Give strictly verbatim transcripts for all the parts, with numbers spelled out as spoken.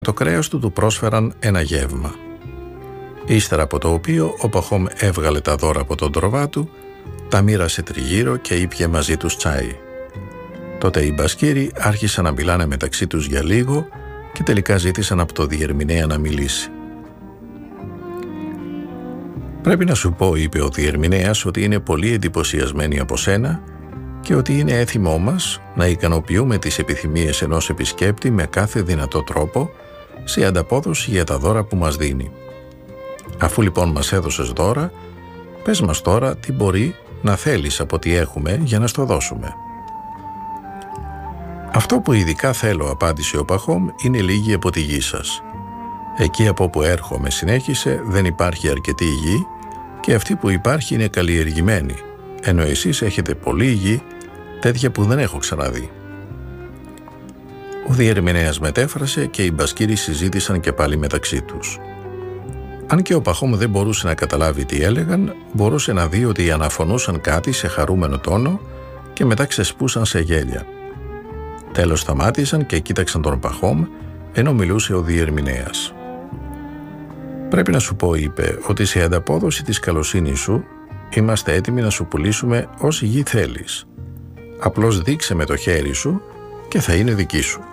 Το κρέας του του πρόσφεραν ένα γεύμα. Ύστερα από το οποίο ο Παχόμ έβγαλε τα δώρα από τον τροβά του, τα μοίρασε τριγύρω και ήπιε μαζί τους τσάι. Τότε οι μπασκύροι άρχισαν να μιλάνε μεταξύ τους για λίγο και τελικά ζήτησαν από το διερμηνέα να μιλήσει. «Πρέπει να σου πω», είπε ο διερμηνέας, «ότι είναι πολύ εντυπωσιασμένοι από σένα και ότι είναι έθιμό μας να ικανοποιούμε τις επιθυμίες ενός επισκέπτη με κάθε δυνατό τρόπο σε ανταπόδοση για τα δώρα που μας δίνει. Αφού λοιπόν μας έδωσες δώρα, πες μας τώρα τι μπορεί να θέλεις από τι έχουμε για να στο δώσουμε». «Αυτό που ειδικά θέλω», απάντησε ο Παχόμ, «είναι λίγη από τη γη σας. Εκεί από όπου έρχομαι», συνέχισε, «δεν υπάρχει αρκετή γη και αυτή που υπάρχει είναι καλλιεργημένη, ενώ εσείς έχετε πολλή γη, τέτοια που δεν έχω ξαναδεί». Ο διερμηνέας μετέφρασε και οι μπασκύροι συζήτησαν και πάλι μεταξύ τους. Αν και ο Παχόμ δεν μπορούσε να καταλάβει τι έλεγαν, μπορούσε να δει ότι αναφωνούσαν κάτι σε χαρούμενο τόνο και μετά ξεσπούσαν σε γέλια. Τέλος σταμάτησαν και κοίταξαν τον Παχόμ, ενώ μιλούσε ο διερμηνέας. «Πρέπει να σου πω», είπε, «ότι σε ανταπόδοση της καλοσύνης σου είμαστε έτοιμοι να σου πουλήσουμε όση γη θέλεις. Απλώς δείξε με το χέρι σου και θα είναι δική σου».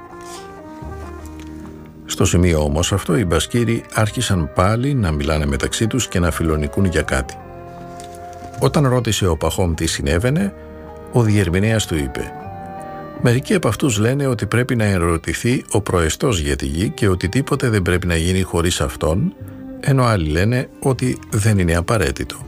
Στο σημείο όμως αυτό οι μπασκύροι άρχισαν πάλι να μιλάνε μεταξύ τους και να φιλονικούν για κάτι. Όταν ρώτησε ο Παχόμ τι συνέβαινε, ο διερμηνέας του είπε: «Μερικοί από αυτούς λένε ότι πρέπει να ερωτηθεί ο προεστός για τη γη και ότι τίποτε δεν πρέπει να γίνει χωρίς αυτόν, ενώ άλλοι λένε ότι δεν είναι απαραίτητο».